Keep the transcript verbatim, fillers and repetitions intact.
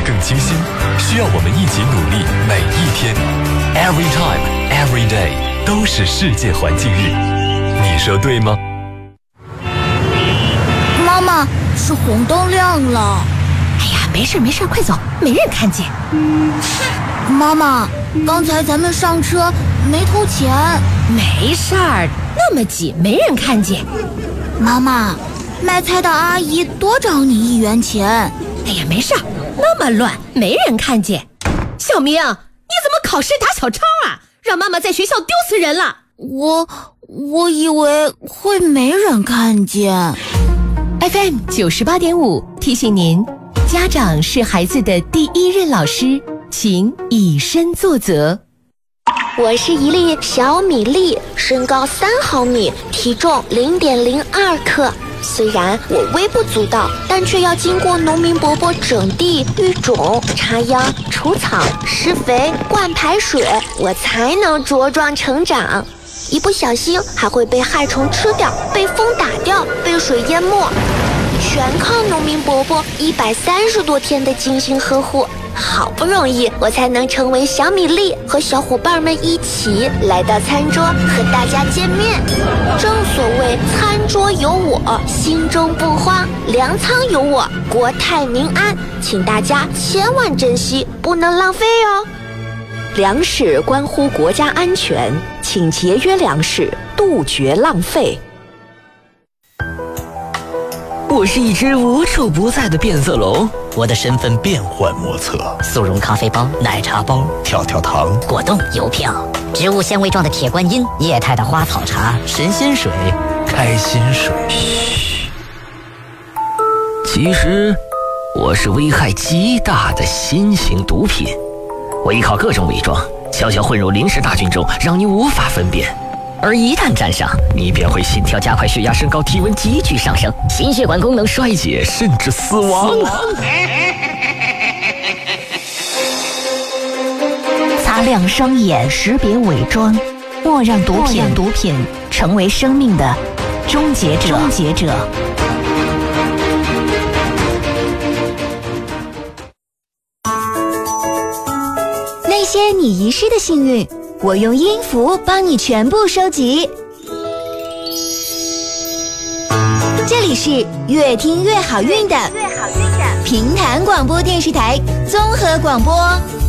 更清新，需要我们一起努力每一天。Every time, every day 都是世界环境日，你说对吗？ 妈妈，是红灯亮了。 哎呀，没事没事，快走，没人看见。 妈妈，刚才咱们上车没投钱。 没事儿，那么挤没人看见。 妈妈，卖菜的阿姨多找你一元钱。 哎呀，没事儿，那么乱没人看见。小明，你怎么考试打小抄啊？让妈妈在学校丢死人了。 我我以为会没人看见。 F M 九十八点五提醒您，家长是孩子的第一任老师，请以身作则。 我是一粒小米粒，身高三毫米，体重零点零二克。虽然我微不足道，但却要经过农民伯伯整地、育种、插秧、除草、施肥、灌排水，我才能茁壮成长。一不小心还会被害虫吃掉，被风打掉，被水淹没，全靠农民伯伯一百三十多天的精心呵护。好不容易我才能成为小米粒，和小伙伴们一起来到餐桌和大家见面。正所谓餐桌有我，心中不慌；粮仓有我，国泰民安。请大家千万珍惜，不能浪费哦。 粮食关乎国家安全，请节约粮食，杜绝浪费。 我是一只无处不在的变色龙， 我的身份变幻莫测， 速溶咖啡包、奶茶包、 跳跳糖、 果冻、邮票、植物纤维状的铁观音、液态的花草茶、神仙水、 开心水。 嘘，其实我是危害极大的新型毒品，我依靠各种伪装，悄悄混入临时大军中，让你无法分辨。而一旦沾上，你便会心跳加快、血压升高、体温急剧上升、心血管功能衰竭，甚至死亡。死亡擦亮双眼，识别伪装，莫让毒品毒品成为生命的终结者。终结者。 那些你遗失的幸运，我用音符帮你全部收集。这里是越听越好运的平潭广播电视台综合广播。